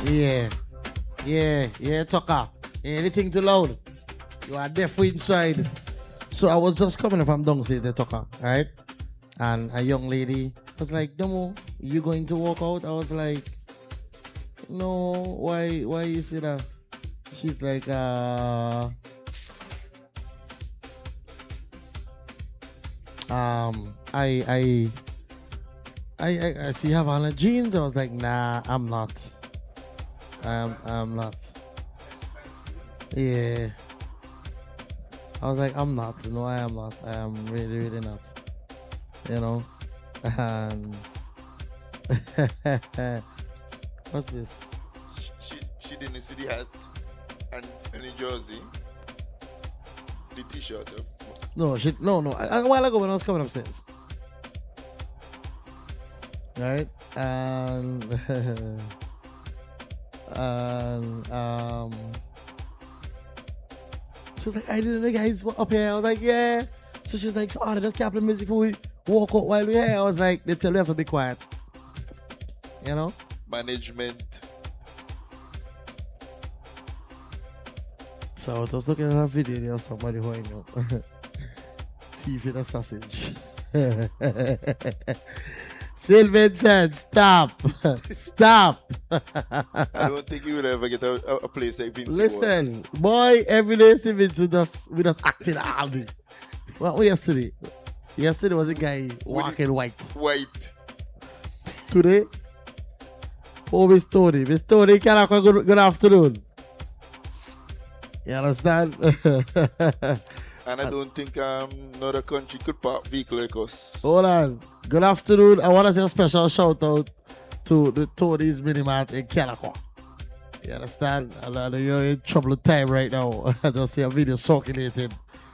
Yeah. Yeah, Tucker. Anything too loud. You are deaf inside. So I was just coming from downstairs, the Tucker, right? And a young lady was like, Domo, you going to walk out? I was like, no, why you say that? She's like, I see you have on a jeans. I was like, nah, I'm not. I'm not. Yeah. I was like, I'm not. No, I am not. I am really, really not. You know? And what's this? She didn't see the hat and the jersey, the t-shirt. No. A while ago when I was coming upstairs. Right? And she was like, I didn't know the guys were up here. I was like, yeah. So she was like, so I just can't play music before we walk out while we're here. I was like, they tell me I have to be quiet. You know? Management. So I was just looking at that video of somebody holding up teeth in a sausage. Sylvan said, stop. Stop. I don't think you will ever get a place like Vince. Listen, boy, every day Sylvan with us acting all day. What was yesterday? Yesterday was a guy walking white. White. Today, Miss Tony, good afternoon. You understand? And I don't think another country could park vehicle like us. Hold on. Good afternoon. I want to say a special shout out to the Tony's Mini Mart in Calico. You understand? And you're in trouble time right now. I just see a video circulating